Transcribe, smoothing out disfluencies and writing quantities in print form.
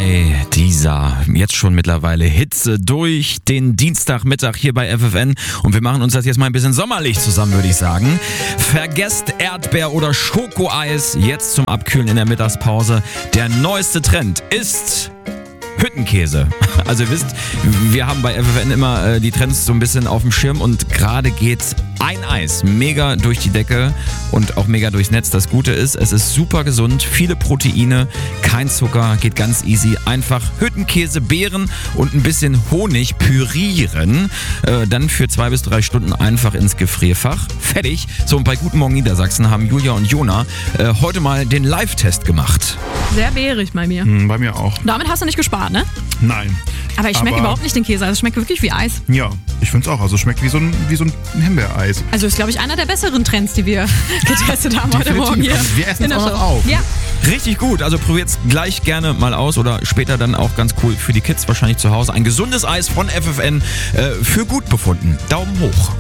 bei dieser jetzt schon mittlerweile Hitze durch den Dienstagmittag hier bei FFN und wir machen uns das jetzt mal ein bisschen sommerlich zusammen, würde ich sagen. Vergesst Erdbeer- oder Schokoeis jetzt zum Abkühlen in der Mittagspause. Der neueste Trend ist Hüttenkäse. Also ihr wisst, wir haben bei FFN immer die Trends so ein bisschen auf dem Schirm und gerade geht ein Eis mega durch die Decke und auch mega durchs Netz. Das Gute ist, es ist super gesund, viele Proteine, kein Zucker, geht ganz easy. Einfach Hüttenkäse, Beeren und ein bisschen Honig pürieren. Dann für 2 bis 3 Stunden einfach ins Gefrierfach. Fertig. So, und bei Guten Morgen Niedersachsen haben Julia und Jona heute mal den Live-Test gemacht. Sehr beerig bei mir. Bei mir auch. Damit hast du nicht gespart, ne? Nein. Aber ich schmecke überhaupt nicht den Käse. Also es schmeckt wirklich wie Eis. Ja, ich finde es auch. Also es schmeckt wie so ein Himbeereis. Also ist, glaube ich, einer der besseren Trends, die wir getestet haben heute Morgen hier. Also wir essen in es der auch Show. noch auf. Ja. Richtig gut. Also probiert's gleich gerne mal aus oder später dann auch ganz cool für die Kids wahrscheinlich zu Hause. Ein gesundes Eis von FFN für gut befunden. Daumen hoch.